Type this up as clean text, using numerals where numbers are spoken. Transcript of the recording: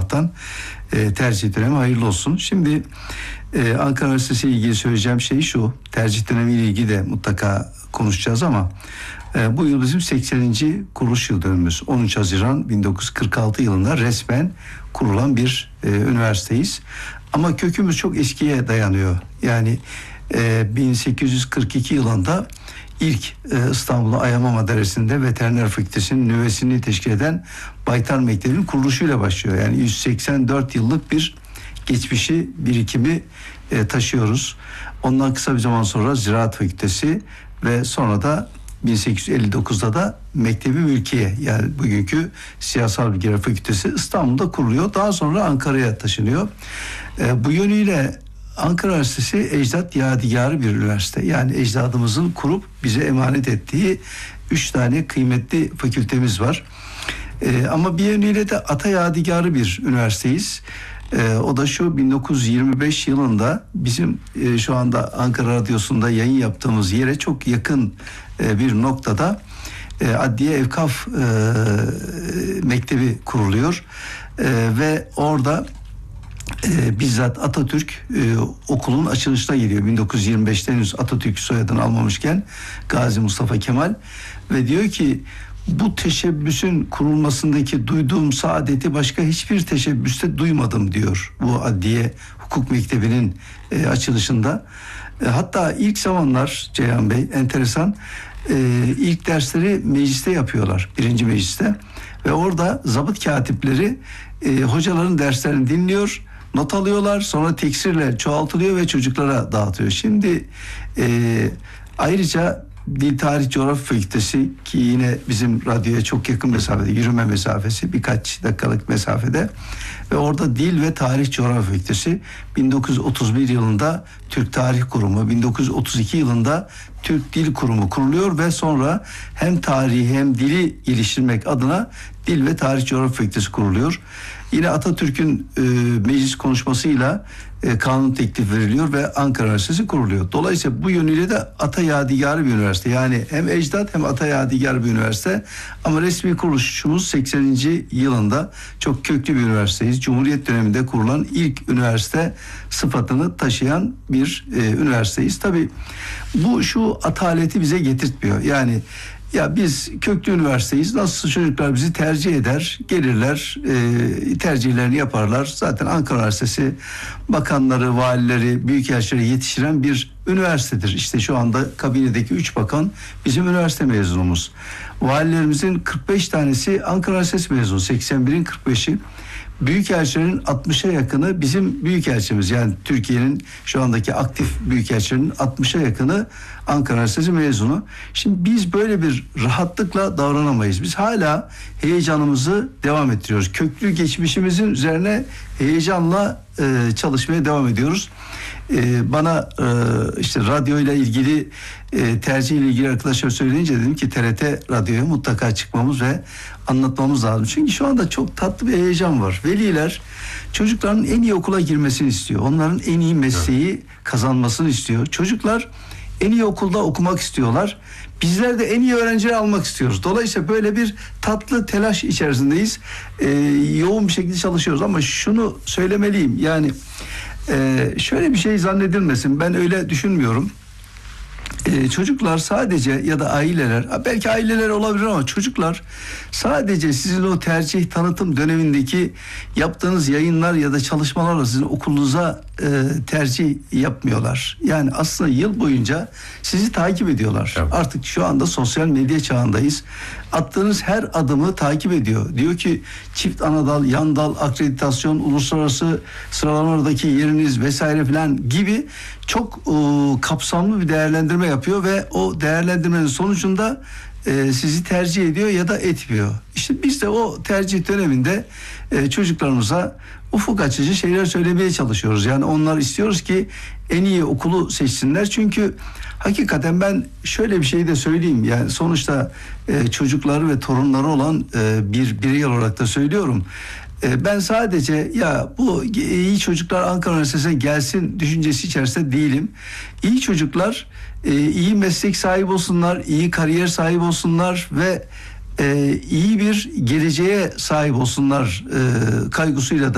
Allah'tan. Tercih dönemi hayırlı olsun. Şimdi Ankara Üniversitesi ile ilgili söyleyeceğim şey şu. Tercih dönemiyle ilgili de mutlaka konuşacağız ama bu yıl bizim 80. kuruluş yıl dönümümüz. 13 Haziran 1946 yılında resmen kurulan bir üniversiteyiz. Ama kökümüz çok eskiye dayanıyor. Yani 1842 yılında ilk İstanbul'un Ayamam Deresi'nde Veteriner Fakültesi'nin nüvesini teşkil eden Baytar Mektebi'nin kuruluşuyla başlıyor. Yani 184 yıllık bir geçmişi, birikimi taşıyoruz. Ondan kısa bir zaman sonra Ziraat Fakültesi ve sonra da 1859'da da Mektebi Mülkiye, yani bugünkü Siyasal Bilgiler Fakültesi İstanbul'da kuruluyor. Daha sonra Ankara'ya taşınıyor. Bu yönüyle Ankara Üniversitesi ecdat yadigarı bir üniversite. Yani ecdadımızın kurup bize emanet ettiği 3 tane kıymetli fakültemiz var. Ama bir yönüyle de ata yadigarı bir üniversiteyiz. O da şu: 1925 yılında bizim şu anda Ankara Radyosu'nda yayın yaptığımız yere çok yakın bir noktada Adliye Evkaf Mektebi kuruluyor. Ve orada bizzat Atatürk okulun açılışına gidiyor. 1925'te henüz Atatürk soyadını almamışken Gazi Mustafa Kemal, ve diyor ki bu teşebbüsün kurulmasındaki duyduğum saadeti başka hiçbir teşebbüste duymadım diyor bu Adliye Hukuk Mektebi'nin açılışında. Hatta ilk zamanlar Ceyhan Bey, enteresan, ilk dersleri mecliste yapıyorlar, 1. mecliste, ve orada zabıt katipleri hocaların derslerini dinliyor, not alıyorlar, sonra teksirle çoğaltılıyor ve çocuklara dağıtıyor. Şimdi ayrıca Dil Tarih Coğrafya Fakültesi, ki yine bizim radyoya çok yakın mesafede, yürüme mesafesi birkaç dakikalık mesafede, ve orada Dil ve Tarih Coğrafya Fakültesi 1931 yılında Türk Tarih Kurumu, 1932 yılında Türk Dil Kurumu kuruluyor ve sonra hem tarihi hem dili geliştirmek adına Dil ve Tarih Coğrafya Fakültesi kuruluyor. Yine Atatürk'ün meclis konuşmasıyla kanun teklif veriliyor ve Ankara Üniversitesi kuruluyor. Dolayısıyla bu yönüyle de ata yadigarı bir üniversite. Yani hem ecdat hem ata yadigarı bir üniversite. Ama resmi kuruluşumuz 80. yılında, çok köklü bir üniversiteyiz. Cumhuriyet döneminde kurulan ilk üniversite sıfatını taşıyan bir üniversiteyiz. Tabii bu şu ataleti bize getirtmiyor. Yani ya biz köklü üniversiteyiz, nasıl çocuklar bizi tercih eder, gelirler, tercihlerini yaparlar. Zaten Ankara Üniversitesi bakanları, valileri, büyükelçileri yetiştiren bir üniversitedir. İşte şu anda kabinedeki 3 bakan bizim üniversite mezunumuz. Valilerimizin 45 tanesi Ankara Üniversitesi mezunu, 81'in 45'i. Büyükelçilerin 60'a yakını bizim büyükelçimiz. Yani Türkiye'nin şu andaki aktif büyükelçilerinin 60'a yakını Ankara Üniversitesi mezunu. Şimdi biz böyle bir rahatlıkla davranamayız. Biz hala heyecanımızı devam ettiriyoruz. Köklü geçmişimizin üzerine heyecanla çalışmaya devam ediyoruz. Bana işte radyoyla ilgili tercihiyle ilgili arkadaşlar söyleyince dedim ki TRT radyoya mutlaka çıkmamız ve anlatmamız lazım. Çünkü şu anda çok tatlı bir heyecan var. Veliler çocukların en iyi okula girmesini istiyor. Onların en iyi mesleği kazanmasını istiyor. Çocuklar en iyi okulda okumak istiyorlar. Bizler de en iyi öğrencileri almak istiyoruz. Dolayısıyla böyle bir tatlı telaş içerisindeyiz. Yoğun bir şekilde çalışıyoruz ama şunu söylemeliyim. Yani şöyle bir şey zannedilmesin. Ben öyle düşünmüyorum. Çocuklar sadece, ya da aileler, belki aileler olabilir ama çocuklar sadece sizin o tercih tanıtım dönemindeki yaptığınız yayınlar ya da çalışmalarla sizin okulunuza tercih yapmıyorlar. Yani aslında yıl boyunca sizi takip ediyorlar. Evet. Artık şu anda sosyal medya çağındayız. Attığınız her adımı takip ediyor. Diyor ki çift anadal, yan dal, akreditasyon, uluslararası sıralamalardaki yeriniz vesaire filan gibi çok kapsamlı bir değerlendirme yapıyor ve o değerlendirmenin sonucunda sizi tercih ediyor ya da etmiyor. İşte biz de o tercih döneminde çocuklarımıza ufuk açıcı şeyler söylemeye çalışıyoruz. Yani onlar istiyoruz ki en iyi okulu seçsinler. Çünkü hakikaten ben şöyle bir şey de söyleyeyim. Yani sonuçta çocukları ve torunları olan bir birey olarak da söylüyorum. Ben sadece ya bu iyi çocuklar Ankara Üniversitesi'ne gelsin düşüncesi içerisinde değilim. İyi çocuklar iyi meslek sahibi olsunlar, iyi kariyer sahibi olsunlar ve iyi bir geleceğe sahip olsunlar kaygısıyla da